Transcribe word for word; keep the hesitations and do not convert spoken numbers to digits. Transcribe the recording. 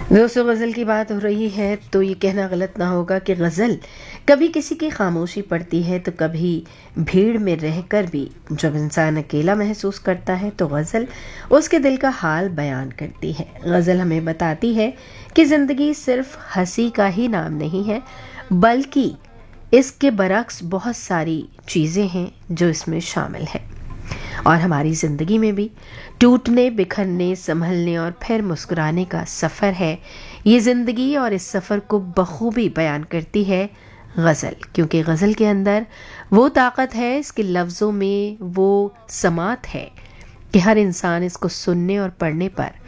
दोस्तों, गज़ल की बात हो रही है तो ये कहना गलत ना होगा कि गज़ल कभी किसी की खामोशी पड़ती है तो कभी भीड़ में रहकर भी जब इंसान अकेला महसूस करता है तो गज़ल उसके दिल का हाल बयान करती है। गज़ल हमें बताती है कि ज़िंदगी सिर्फ हंसी का ही नाम नहीं है, बल्कि इसके बरक्स बहुत सारी चीज़ें हैं जो इसमें शामिल हैं। और हमारी ज़िंदगी में भी टूटने, बिखरने, संभलने और फिर मुस्कुराने का सफ़र है। ये ज़िंदगी और इस सफ़र को बखूबी बयान करती है गज़ल, क्योंकि गज़ल के अंदर वो ताकत है, इसके लफ्ज़ों में वो समात है कि हर इंसान इसको सुनने और पढ़ने पर